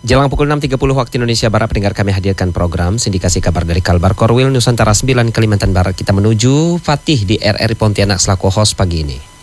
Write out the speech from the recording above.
Jelang pukul 6.30 waktu Indonesia Barat, pendengar, kami hadirkan program Sindikasi Kabar dari Kalbar Korwil Nusantara 9 Kalimantan Barat. Kita menuju Fatih di RRI Pontianak selaku host pagi ini.